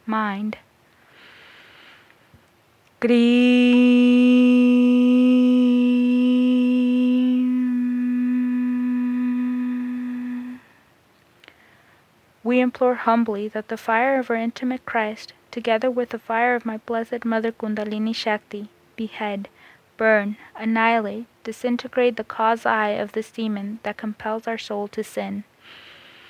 mind. We implore humbly that the fire of our intimate Christ, together with the fire of my blessed Mother Kundalini Shakti, behead, burn, annihilate, disintegrate the cause eye of this demon that compels our soul to sin.